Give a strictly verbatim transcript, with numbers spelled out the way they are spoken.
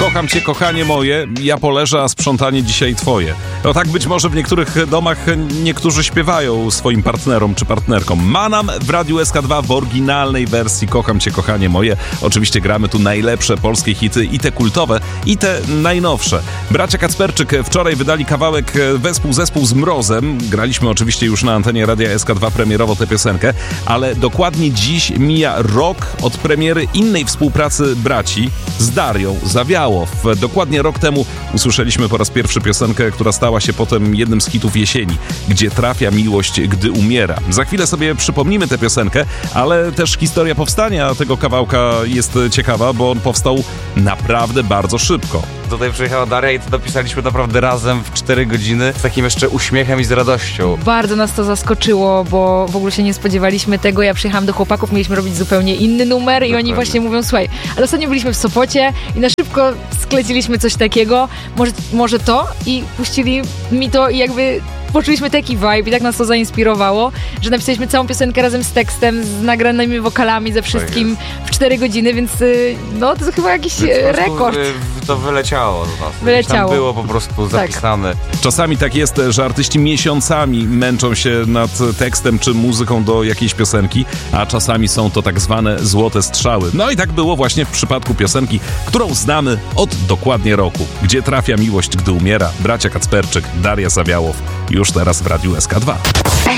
Kocham cię, kochanie moje, ja poleżę, a sprzątanie dzisiaj twoje. No tak być może w niektórych domach niektórzy śpiewają swoim partnerom czy partnerkom. Manam w Radiu S K dwa w oryginalnej wersji Kocham cię, kochanie moje. Oczywiście gramy tu najlepsze polskie hity, i te kultowe, i te najnowsze. Bracia Kacperczyk wczoraj wydali kawałek wespół zespół z Mrozem. Graliśmy oczywiście już na antenie Radia S K dwa premierowo tę piosenkę, ale dokładnie dziś mija rok od premiery innej współpracy braci z Darią Zawiałow. Dokładnie rok temu usłyszeliśmy po raz pierwszy piosenkę, która stała się potem jednym z hitów jesieni, Gdzie trafia miłość, gdy umiera. Za chwilę sobie przypomnimy tę piosenkę, ale też historia powstania tego kawałka jest ciekawa, bo on powstał naprawdę bardzo szybko. Tutaj przyjechała Daria i to dopisaliśmy naprawdę razem w cztery godziny z takim jeszcze uśmiechem i z radością. Bardzo nas to zaskoczyło, bo w ogóle się nie spodziewaliśmy tego. Ja przyjechałam do chłopaków, mieliśmy robić zupełnie inny numer i Dokładnie. Oni właśnie mówią, słuchaj, ale ostatnio byliśmy w Sopocie i na szybko skleciliśmy coś takiego, może, może to i puścili mi to i jakby poczuliśmy taki vibe i tak nas to zainspirowało, że napisaliśmy całą piosenkę razem z tekstem, z nagranymi wokalami, ze wszystkim w cztery godziny, więc no to jest chyba jakiś Więc po prostu rekord. wy- To wyleciało z nas. Wyleciało. Tam było po prostu zapisane. Czasami tak jest, że artyści miesiącami męczą się nad tekstem czy muzyką do jakiejś piosenki, a czasami są to tak zwane złote strzały. No i tak było właśnie w przypadku piosenki, którą znamy od dokładnie roku. Gdzie trafia miłość, gdy umiera? Bracia Kacperczyk, Daria Zawiałow. Już teraz w Radiu S K dwa.